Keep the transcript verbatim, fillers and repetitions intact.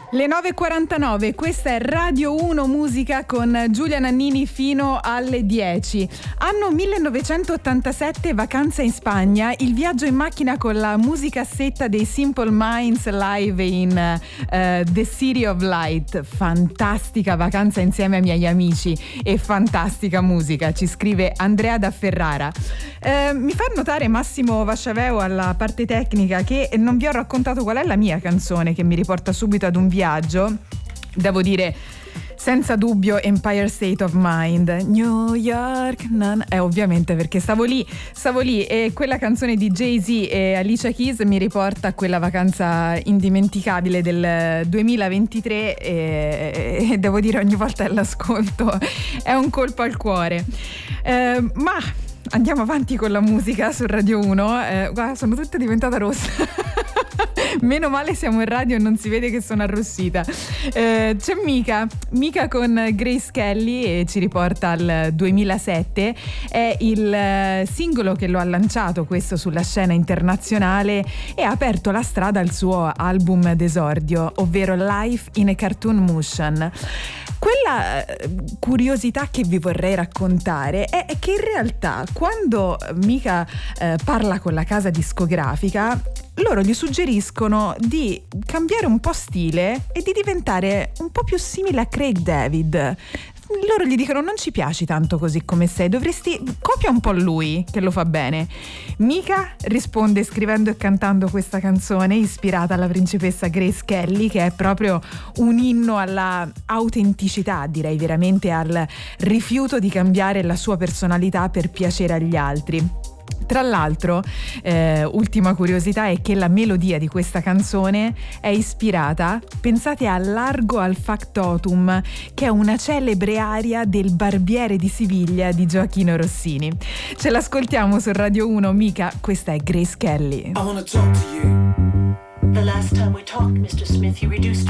Le nove e quarantanove, questa è Radio uno Musica con Giulia Nannini fino alle dieci. Anno millenovecentottantasette, vacanza in Spagna, il viaggio in macchina con la musicassetta dei Simple Minds live in uh, The City of Light. Fantastica vacanza insieme ai miei amici e fantastica musica, ci scrive Andrea da Ferrara. Uh, mi fa notare Massimo Vasciaveo alla parte tecnica che non vi ho raccontato qual è la mia canzone che mi riporta subito ad un viaggio. Devo dire senza dubbio Empire State of Mind, New York, non... eh, ovviamente perché stavo lì, stavo lì e quella canzone di Jay-Z e Alicia Keys mi riporta a quella vacanza indimenticabile del duemilaventitré e, e devo dire ogni volta che l'ascolto è un colpo al cuore. Eh, ma andiamo avanti con la musica su Radio uno. Eh, guarda, sono tutta diventata rossa. Meno male siamo in radio e non si vede che sono arrossita. Eh, c'è Mika, Mika con Grace Kelly e ci riporta al duemilasette. È il singolo che lo ha lanciato questo sulla scena internazionale e ha aperto la strada al suo album d'esordio, ovvero Life in a Cartoon Motion. Quella curiosità che vi vorrei raccontare è che in realtà quando Mika eh, parla con la casa discografica, loro gli suggeriscono di cambiare un po' stile e di diventare un po' più simile a Craig David. Loro gli dicono: non ci piaci tanto così come sei, dovresti copia un po' lui che lo fa bene. Mika risponde scrivendo e cantando questa canzone ispirata alla principessa Grace Kelly, che è proprio un inno alla autenticità, direi veramente al rifiuto di cambiare la sua personalità per piacere agli altri. Tra l'altro, eh, ultima curiosità è che la melodia di questa canzone è ispirata, pensate a Largo al Factotum, che è una celebre aria del Barbiere di Siviglia di Gioachino Rossini. Ce l'ascoltiamo su Radio uno, Mika, questa è Grace Kelly. I wanna talk to you. The last time we talked, mister Smith, you reduced